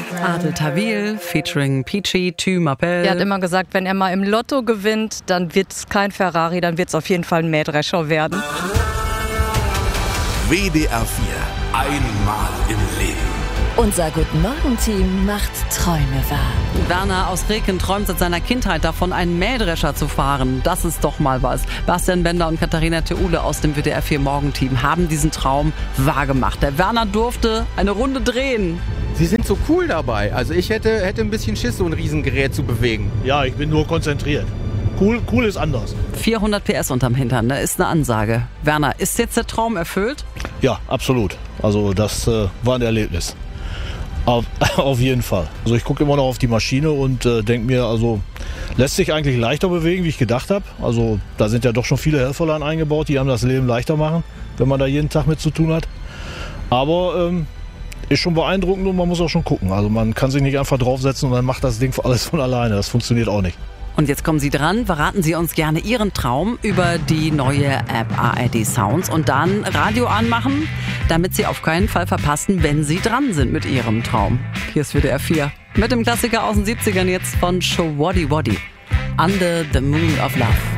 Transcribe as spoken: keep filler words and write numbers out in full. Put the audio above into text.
Adel Tawil featuring Peachy, Tu m'appelle. Er hat immer gesagt, wenn er mal im Lotto gewinnt, dann wird es kein Ferrari, dann wird es auf jeden Fall ein Mähdrescher werden. W D R vier. Einmal im Leben. Unser Guten-Morgen-Team macht Träume wahr. Werner aus Reken träumt seit seiner Kindheit davon, einen Mähdrescher zu fahren. Das ist doch mal was. Bastian Bender und Katharina Theule aus dem W D R vier Morgenteam haben diesen Traum wahrgemacht. Der Werner durfte eine Runde drehen. Sie sind so cool dabei. Also ich hätte, hätte ein bisschen Schiss, so ein Riesengerät zu bewegen. Ja, ich bin nur konzentriert. Cool, cool ist anders. vierhundert P S unterm Hintern, da ist eine Ansage. Werner, ist jetzt der Traum erfüllt? Ja, absolut. Also das äh, war ein Erlebnis. Auf, auf jeden Fall. Also ich gucke immer noch auf die Maschine und äh, denke mir, also lässt sich eigentlich leichter bewegen, wie ich gedacht habe. Also da sind ja doch schon viele Helferlein eingebaut, die einem das Leben leichter machen, wenn man da jeden Tag mit zu tun hat. Aber ähm, ist schon beeindruckend und man muss auch schon gucken. Also man kann sich nicht einfach draufsetzen und dann macht das Ding alles von alleine. Das funktioniert auch nicht. Und jetzt kommen Sie dran, verraten Sie uns gerne Ihren Traum über die neue App A R D Sounds und dann Radio anmachen, damit Sie auf keinen Fall verpassen, wenn Sie dran sind mit Ihrem Traum. Hier ist W D R vier mit dem Klassiker aus den siebzigern jetzt von Showaddywaddy. Under the Moon of Love.